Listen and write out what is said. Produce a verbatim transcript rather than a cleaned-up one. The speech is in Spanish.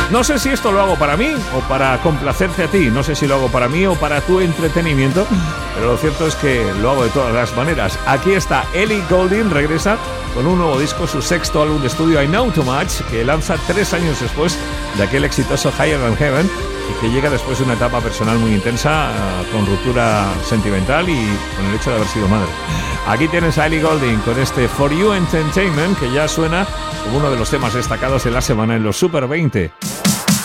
No sé si esto lo hago para mí o para complacerte a ti, no sé si lo hago para mí o para tu entretenimiento, pero lo cierto es que lo hago de todas las maneras. Aquí está Ellie Goulding, regresa con un nuevo disco, su sexto álbum de estudio, I Know Too Much, que lanza tres años después de aquel exitoso Higher Than Heaven, y que llega después de una etapa personal muy intensa, con ruptura sentimental y con el hecho de haber sido madre. Aquí tienes a Ellie Goulding con este For You Entertainment, que ya suena como uno de los temas destacados de la semana en los Super veinte.